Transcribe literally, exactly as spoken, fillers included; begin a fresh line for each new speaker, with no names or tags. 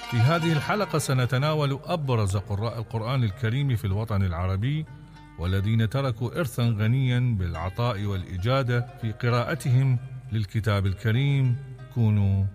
في هذه الحلقة سنتناول أبرز قراء القرآن الكريم في الوطن العربي، والذين تركوا إرثا غنيا بالعطاء والإجادة في قراءتهم للكتاب الكريم. كونوا